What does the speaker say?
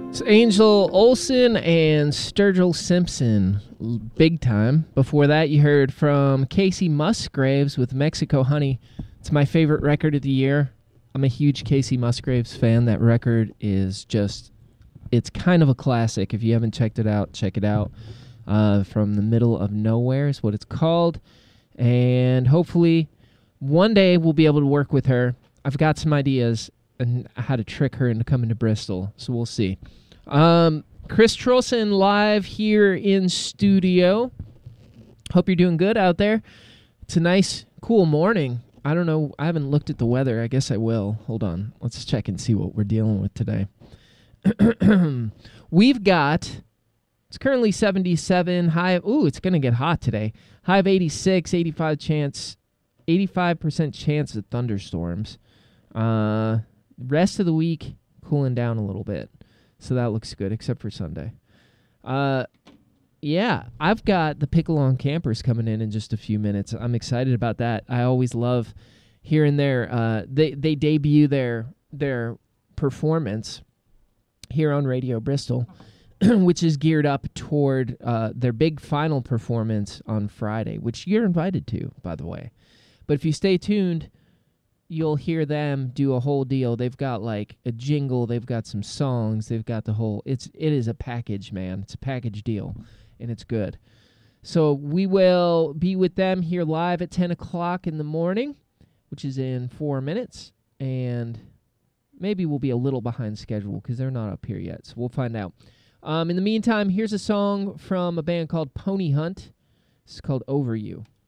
It's Angel Olsen and Sturgill Simpson, big time. Before that, you heard from Casey Musgraves with Mexico Honey. It's my favorite record of the year. I'm a huge Casey Musgraves fan. That record is just, it's kind of a classic. If you haven't checked it out, check it out. From the Middle of Nowhere is what it's called. And hopefully one day we'll be able to work with her. I've got some ideas on how to trick her into coming to Bristol, so we'll see. Chris Trolson live here in studio. Hope you're doing good out there. It's a nice, cool morning. I don't know. I haven't looked at the weather. I guess I will. Hold on. Let's check and see what we're dealing with today. We've got, it's currently 77, high of, it's going to get hot today. High of 86, 85% chance of thunderstorms. Rest of the week, cooling down a little bit. So that looks good, except for Sunday. Yeah, I've got the Pick-Along Campers coming in just a few minutes. I'm excited about that. I always love hearing they debut their performance here on Radio Bristol, which is geared up toward their big final performance on Friday, which you're invited to, by the way. But if you stay tuned, you'll hear them do a whole deal. They've got like a jingle, they've got some songs, they've got the whole, it is a package, man. It's a package deal, and it's good. So we will be with them here live at 10 o'clock in the morning, which is in 4 minutes, and maybe we'll be a little behind schedule because they're not up here yet, so we'll find out. In the meantime, here's a song from a band called Pony Hunt. It's called Over You.